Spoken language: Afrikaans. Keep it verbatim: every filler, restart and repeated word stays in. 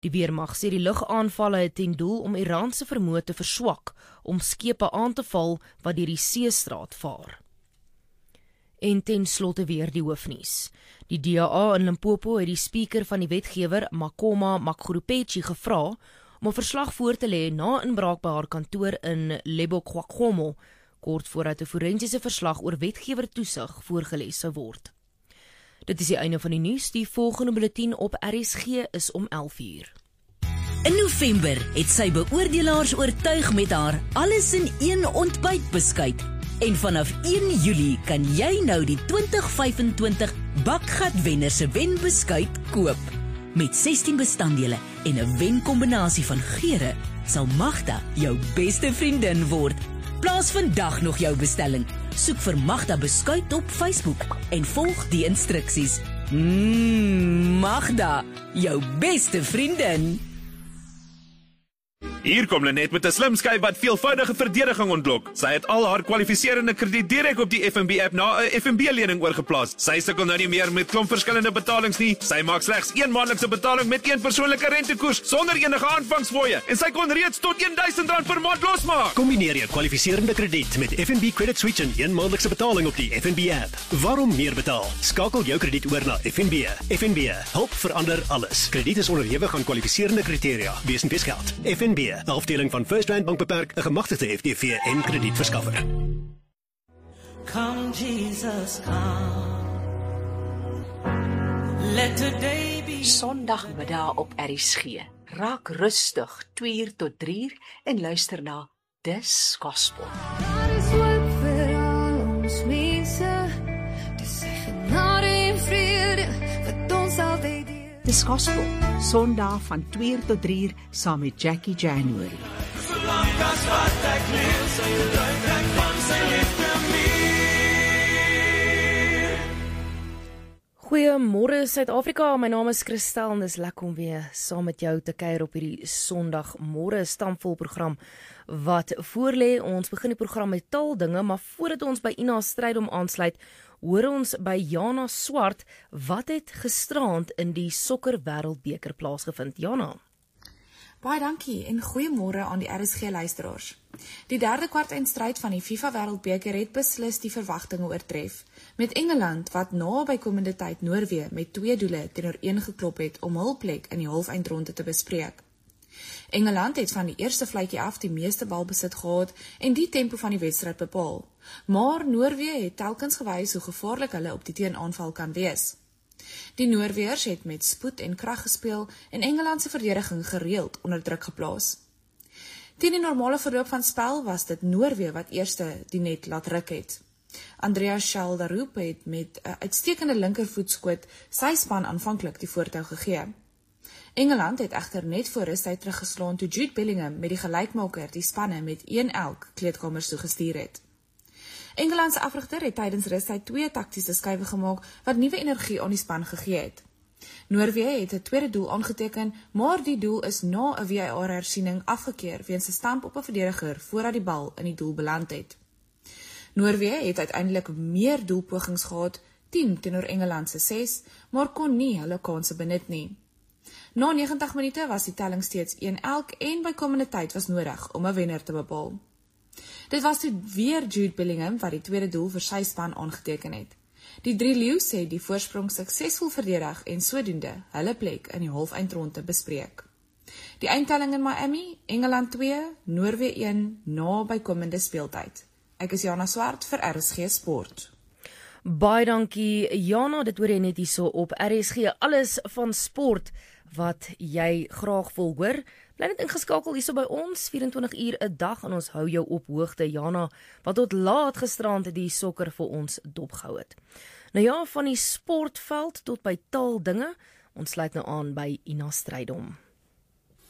Die weermag sê die lugaanvalle het ten doel om Iran se vermoë te verswak om skepe aan te val wat deur die seestraat vaar. En ten slotte weer die hoofnuus. Die D A A in Limpopo het die spreker van die wetgewer, Makoma Makgoropetsi, gevra om 'n verslag voor te lê na inbraak by haar kantoor in Lebokgwakgomo, kort voordat 'n forensiese verslag oor wetgewer-toesig voorgeles sou word. Dit is die einde van die nuus. Die volgende bulletin op R S G is om elf uur. In November het sy beoordelaars oortuig met haar alles in een ontbytbeskuit. En vanaf een Julie kan jy nou die twintig vyfentwintig Bakgatwenner se wenbeskuit koop. Met sestien bestanddele en 'n wenkombinasie van geure sal Magda jou beste vriendin word. Plaas vandag nog jou bestelling. Soek vir Magda beskuit op Facebook en volg die instruksies. Mmm, Magda, jou beste vriendin. Hier kom Lenet met 'n slim skyf wat veelvoudige verdediging ontlok. Sy het al haar kwalifiserende krediet direk op die F N B-app na 'n F N B-lening oorgeplaas. Sy sukkel nou nie meer met klomp verskillende betalings nie. Sy maak slegs een maandelikse betaling met een persoonlike rentekoers sonder enige aanvangsfooie. En sy kon reeds tot R1000 per maand losmaak. Kombineer jou kwalifiserende krediet met F N B Credit Switch en een maandelikse betaling op die F N B-app. Waarom meer betaal? Skakel jou krediet oor na F N B. F N B, help verander alles. Krediet is onderhewig aan kwalifiserende kriteria. Wees en weesgeld. F N B, 'n afdeling van First Rand Bank Beperk, 'n gemagtigde F D V en kredietverskaffer. Come Jesus, come. Let today be Sondagmiddag op R S G. Raak rustig twee uur tot drie uur en luister na Dis Gospel. Dis Gospel, Sondag van twee uur tot drie uur saam met Jackie January. Goeiemôre Suid-Afrika, my naam is Christel en dis lekker om weer saam met jou te kuier op hierdie Sondagmôre stampvol program wat voorlê. Ons begin die program met taaldinge, maar voordat ons by Ina Strydom aansluit, hoor ons by Jana Swart wat het gisterand in die sokker wêreldbeker plaasgevind. Jana. Baie dankie en goeiemôre aan die R S G luisteraars. Die derde kwartfinale van die FIFA Wêreldbeker het beslis die verwagtinge oortref, met Engeland wat na bykomende tyd Noorwe met twee doele teenoor een geklop het om hul plek in die halfeindronde te bespreek. Engeland het van die eerste vletjie af die meeste balbesit gehad en die tempo van die wedstryd bepaal, maar Noorwe het telkens gewys hoe gevaarlik hulle op die teenaanval kan wees. Die Noorweërs het met spoed en krag gespeel en Engeland se verdediging gereeld onder druk geplaas. Teen die normale verloop van spel was dit Noorwe wat eerste die net laat ruk het. Andreas Schalderoep het met 'n uitstekende linkervoetskoot sy span aanvanklik die voortou gegee. Engeland het egter net voor rustyd teruggeslaan toe Jude Bellingham met die gelykmaker die spanne met een elk kleedkamers toe gestuur het. Engeland se afrigter het tydens rustyd twee taktiese skuiwe gemaak wat nuwe energie aan die span gegee het. Noorwe het 'n tweede doel aangeteken, maar die doel is na 'n V A R-hersiening afgekeur weens 'n stamp op 'n verdediger voordat die bal in die doel beland het. Noorwe het uiteindelik meer doelpogings gehad, tien teenoor Engeland se ses, maar kon nie hulle kanse benut nie. Na negentig minute was die telling steeds een elk en bykomende tyd was nodig om 'n wenner te bepaal. Dit was toe weer Jude Bellingham wat die tweede doel vir sy span aangeteken het. Die drie leeu's het die voorsprong suksesvol verdedig en sodoende hulle plek in die halfeindronde bespreek. Die eindtelling in Miami, Engeland twee, Noorwe een na bykomende speeltyd. Ek is Jana Swart vir R S G Sport. Baie dankie Jana, dit hoor jy net hierso op R S G, alles van sport wat jy graag wil hoor. Bly net ingeskakel hierso by ons, vyf-en-twintig uur 'n dag en ons hou jou op hoogte. Jana, wat tot laat gisterand die sokker vir ons dopgehou het. Nou ja, van die sportveld tot by taaldinge, ons sluit nou aan by Ina Strydom.